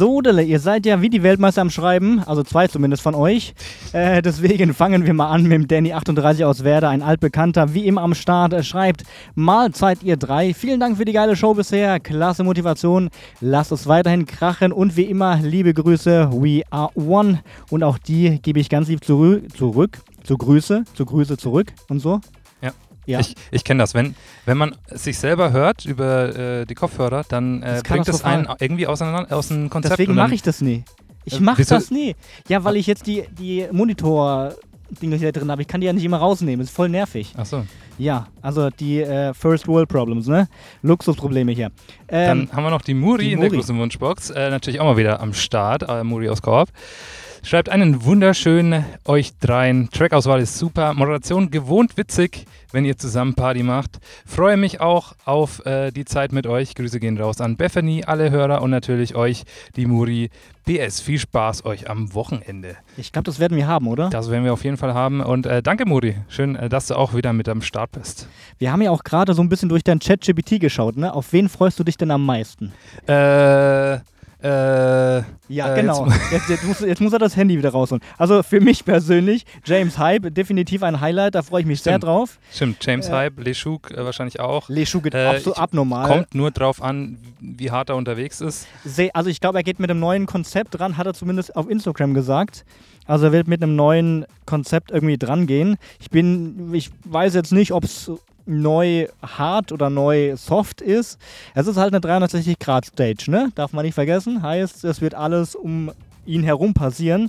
Sodele, ihr seid ja wie die Weltmeister am Schreiben, also 2 zumindest von euch. Deswegen fangen wir mal an mit dem Danny38 aus Werder, ein altbekannter, wie immer am Start. Er schreibt, Mahlzeit ihr 3, vielen Dank für die geile Show bisher, klasse Motivation, lasst es weiterhin krachen und wie immer, liebe Grüße, we are one. Und auch die gebe ich ganz lieb zurück, zu Grüße zurück und so. Ja. Ich kenne das. Wenn man sich selber hört über die Kopfhörer, dann bringt es einen irgendwie aus dem Konzept. Deswegen mache ich das nie. Ich mache das nie. Ja, weil ich jetzt die Monitor-Dinge hier drin habe. Ich kann die ja nicht immer rausnehmen. Das ist voll nervig. Ach so. Ja, also die First World Problems, ne? Luxusprobleme hier. Dann haben wir noch die Muri in der großen Wunschbox. Natürlich auch mal wieder am Start. Muri aus Korb. Schreibt einen wunderschönen euch dreien. Trackauswahl ist super. Moderation gewohnt witzig, wenn ihr zusammen Party macht. Freue mich auch auf die Zeit mit euch. Grüße gehen raus an Bethany, alle Hörer und natürlich euch, die Muri. PS, viel Spaß euch am Wochenende. Ich glaube, das werden wir haben, oder? Das werden wir auf jeden Fall haben. Und danke, Muri. Schön, dass du auch wieder mit am Start bist. Wir haben ja auch gerade so ein bisschen durch dein ChatGPT geschaut, ne? Auf wen freust du dich denn am meisten? Ja, genau. Jetzt muss er das Handy wieder rausholen. Also für mich persönlich, James Hype, definitiv ein Highlight, da freue ich mich sehr drauf. Stimmt, James Hype, Leschuk wahrscheinlich auch. Leschuk geht absolut abnormal. Kommt nur drauf an, wie hart er unterwegs ist. Also ich glaube, er geht mit einem neuen Konzept dran, hat er zumindest auf Instagram gesagt. Also er wird mit einem neuen Konzept irgendwie dran gehen. Ich weiß jetzt nicht, ob es neu hart oder neu soft ist. Es ist halt eine 360-Grad-Stage, ne? Darf man nicht vergessen. Heißt, es wird alles um ihn herum passieren.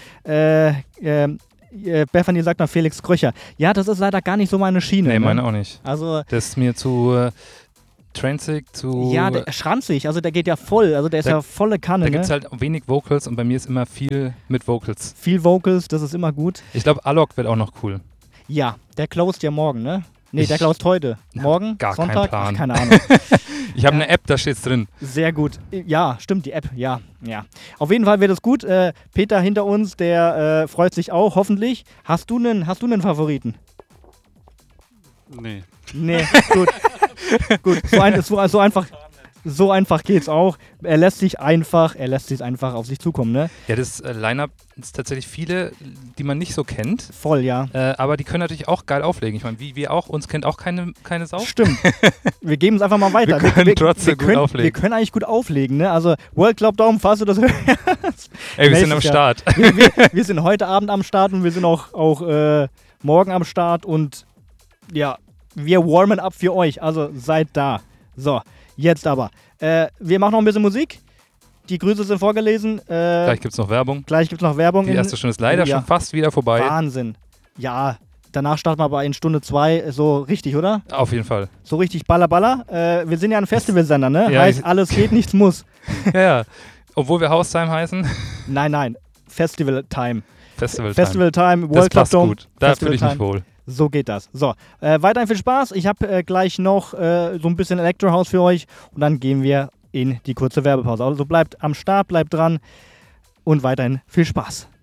Bethany sagt nach Felix Kröcher. Ja, das ist leider gar nicht so meine Schiene. Nee, meine auch nicht. Also, das ist mir zu tranzig, zu... Ja, schranzig. Also der geht ja voll. Also der ist ja volle Kanne. Da gibt es halt wenig Vocals und bei mir ist immer viel mit Vocals. Viel Vocals, das ist immer gut. Ich glaube, Alok wird auch noch cool. Ja, der closed ja morgen, ne? Nee, der closed heute. Morgen? Gar Sonntag? keinen Plan. Ach, keine Ahnung. Ich habe eine App, da steht's drin. Sehr gut. Ja, stimmt, die App. Ja. Auf jeden Fall wird es gut. Peter hinter uns, der freut sich auch, hoffentlich. Hast du einen Favoriten? Nee. Nee, gut. Gut, so einfach geht's auch. Er lässt sich einfach auf sich zukommen, ne? Ja, das Line-Up ist tatsächlich viele, die man nicht so kennt. Voll, ja. Aber die können natürlich auch geil auflegen. Ich meine, wie wir auch, uns kennt auch keine Sau. Stimmt. Wir geben es einfach mal weiter. Wir können trotzdem gut auflegen. Wir können eigentlich gut auflegen, ne? Also World Club Daumen, falls du das hörst. Ey, wir sind am Start. Wir sind heute Abend am Start und wir sind auch morgen am Start und ja, wir warmen up für euch. Also seid da. So. Jetzt aber. Wir machen noch ein bisschen Musik. Die Grüße sind vorgelesen. Gleich gibt es noch Werbung. Die erste Stunde ist leider schon fast wieder vorbei. Wahnsinn. Ja, danach starten wir aber in Stunde 2 so richtig, oder? Auf jeden Fall. So richtig Baller. Wir sind ja ein Festivalsender, ne? Ja, heißt, alles geht, nichts muss. Ja. Obwohl wir Haustime heißen. Nein. Festival Time, World Club passt Dome. Gut. Da fühle ich mich wohl. So geht das. So, weiterhin viel Spaß. Ich habe gleich noch so ein bisschen Electro House für euch und dann gehen wir in die kurze Werbepause. Also bleibt am Start, bleibt dran und weiterhin viel Spaß.